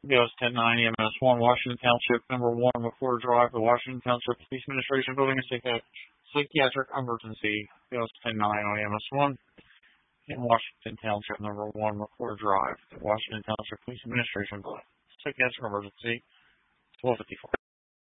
Ghost 109 EMS 1, Washington Township, number 1, McClure Drive, the Washington Township Police Administration Building, a psychiatric emergency. Ghost 109 EMS 1, in Washington Township, number 1, McClure Drive, the Washington Township Police Administration Building, psychiatric emergency. 1254.